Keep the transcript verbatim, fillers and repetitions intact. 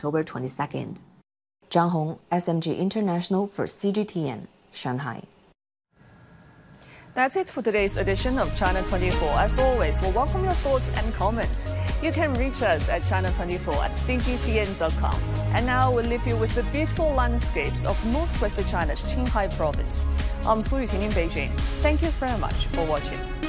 October twenty-second. Zhang Hong, S M G International for C G T N, Shanghai. That's it for today's edition of China twenty-four. As always, we'll welcome your thoughts and comments. You can reach us at China twenty-four at C G T N dot com. And now we'll leave you with the beautiful landscapes of northwestern China's Qinghai province. I'm Su Yuting in Beijing. Thank you very much for watching.